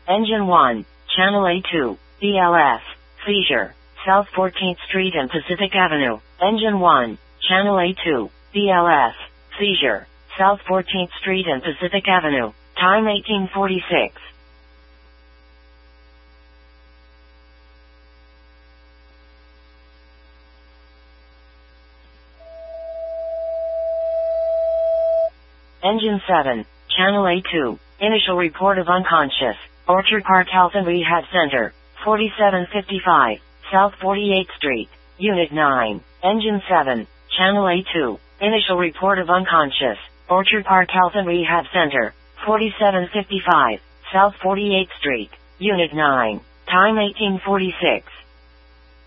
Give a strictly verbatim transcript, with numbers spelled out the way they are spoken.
Engine one, Channel A two, B L S, seizure, South fourteenth Street and Pacific Avenue. Engine one, Channel A two, B L S, seizure, South fourteenth Street and Pacific Avenue. Time eighteen forty-six. Engine seven, Channel A two, initial report of unconscious, Orchard Park Health and Rehab Center, forty-seven fifty-five, South forty-eighth Street, Unit nine. Engine seven, Channel A two, initial report of unconscious, Orchard Park Health and Rehab Center, forty-seven fifty-five, South forty-eighth Street, Unit nine. Time eighteen forty-six.